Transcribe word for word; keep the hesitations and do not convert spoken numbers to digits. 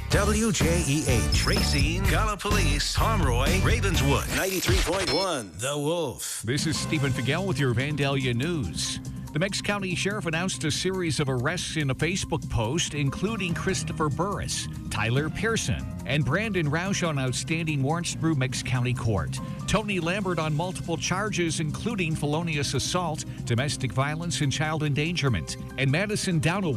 W J E H, Racine, Gallipolis, Pomeroy, Ravenswood, ninety-three point one, The Wolf. This is Stephen Figel with your Vandalia News. The Meigs County Sheriff announced a series of arrests in a Facebook post, including Christopher Burris, Tyler Pearson, and Brandon Roush on outstanding warrants through Meigs County Court. Tony Lambert on multiple charges, including felonious assault, domestic violence, and child endangerment. And Madison Downaway